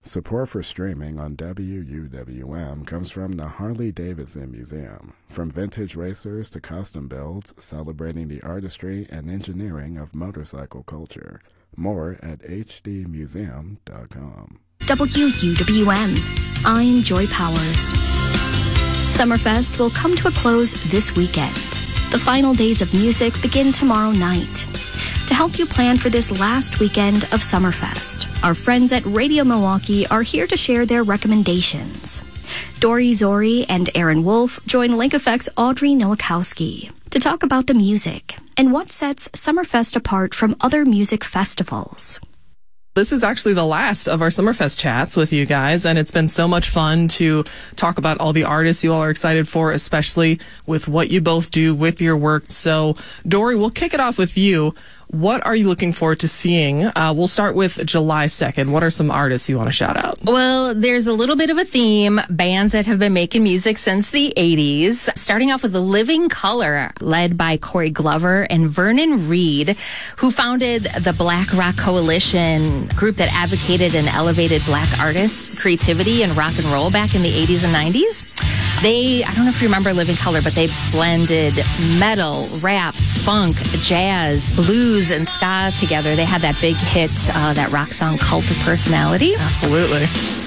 Support for streaming on WUWM comes from the Harley-Davidson Museum. From vintage racers to custom builds, celebrating the artistry and engineering of motorcycle culture. More at hdmuseum.com. WUWM. I'm Joy Powers. Summerfest will come to a close this weekend. The final days of music begin tomorrow night. To help you plan for this last weekend of Summerfest, our friends at Radio Milwaukee are here to share their recommendations. Dory Zori and Aaron Wolf join Lake Effect's Audrey Nowakowski to talk about the music and what sets Summerfest apart from other music festivals. This is actually the last of our Summerfest chats with you guys, and it's been so much fun to talk about all the artists you all are excited for, especially with what you both do with your work. So, Dory, we'll kick it off with you. What are you looking forward to seeing? We'll start with July 2nd. What are some artists you want to shout out? Well, there's a little bit of a theme. Bands that have been making music since the 80s. Starting off with The Living Colour, led by Corey Glover and Vernon Reid, who founded the Black Rock Coalition, group that advocated and elevated black artists, creativity, and rock and roll back in the 80s and 90s. I don't know if you remember Living Colour, but they blended metal, rap, funk, jazz, blues, and ska together. They had that big hit, that rock song Cult of Personality. Absolutely.